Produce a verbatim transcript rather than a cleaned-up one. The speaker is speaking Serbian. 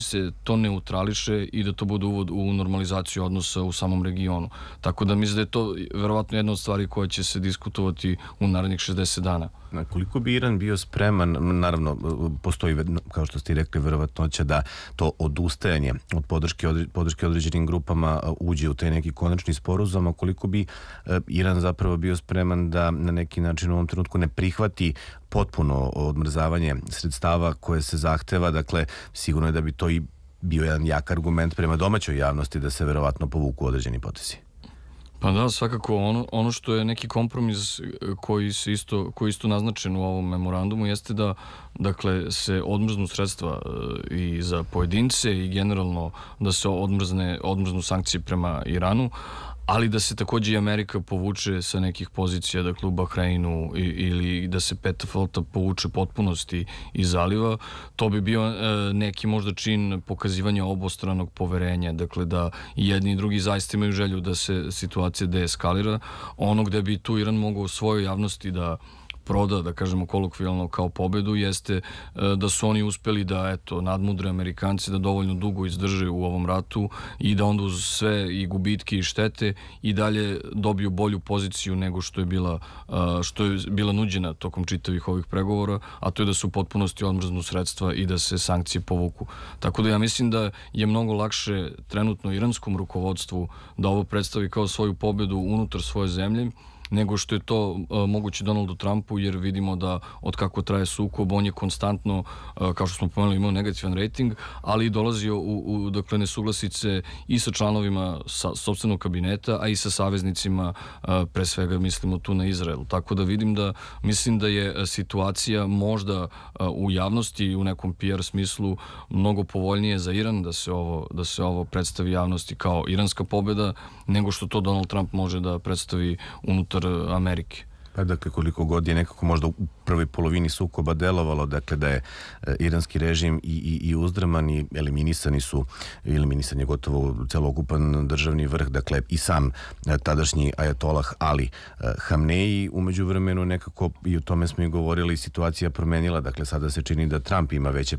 se to neutrališe i da to bude uvod u normalizaciju odnosa u samom regionu. Tako da mislim da je to verovatno jedna od stvari koja će se diskutovati u narednih šezdeset dana. Na koliko bi Iran bio spreman, naravno postoji, kao što ste rekli, verovatnoća da to odustajanje od podrške, podrške određenim grupama uđe u taj neki konačni sporazum, a koliko bi Iran zapravo bio spreman da na neki način u ovom trenutku ne prihvati potpuno odmrzavanje sredstava koje se zahteva, dakle sigurno je da bi to i bio jedan jak argument prema domaćoj javnosti da se verovatno povuku određeni potezi. Pa da, svakako ono, ono što je neki kompromis koji se isto, koji isto naznačen u ovom memorandumu jeste da dakle se odmrznu sredstva i za pojedince i generalno da se odmrzne, odmrznu sankcije prema Iranu, ali da se takođe i Amerika povuče sa nekih pozicija, dakle u Bahreinu ili da se peta flota povuče potpunosti iz zaliva. To bi bio neki možda čin pokazivanja obostranog poverenja, dakle da i jedni i drugi zaista imaju želju da se situacija deeskalira. Ono gde bi tu Iran mogao u svojoj javnosti da proda, da kažemo kolokvijalno kao pobedu, jeste da su oni uspeli da, eto, nadmudre Amerikanci da dovoljno dugo izdrže u ovom ratu i da onda uz sve i gubitke i štete i dalje dobiju bolju poziciju nego što je bila, što je bila nuđena tokom čitavih ovih pregovora, a to je da su u potpunosti odmrznu sredstva i da se sankcije povuku. Tako da ja mislim da je mnogo lakše trenutno iranskom rukovodstvu da ovo predstavi kao svoju pobedu unutar svoje zemlje, nego što je to uh, moguće Donaldu Trumpu, jer vidimo da od kako traje sukob, on je konstantno, uh, kao što smo pomenuli, imao negativan rating, ali i dolazio u, u dakle, nesuglasice i sa članovima sa sopstvenog kabineta, a i sa saveznicima, uh, pre svega mislimo tu na Izrael. Tako da vidim da, mislim da je situacija možda uh, u javnosti i u nekom P R smislu mnogo povoljnije za Iran da se ovo, da se ovo predstavi javnosti kao iranska pobeda, nego što to Donald Trump može da predstavi unutar Amerike. Pa dakle, koliko god je nekako možda u prvoj polovini sukoba delovalo, dakle da je e, iranski režim i, i, i uzdrman i eliminisani su, eliminisan je gotovo celokupan državni vrh, dakle i sam e, tadašnji ajatolah Ali e, Hamneji, umeđu vremenu nekako, i o tome smo i govorili, situacija promenila, dakle sada se čini da Trump ima veće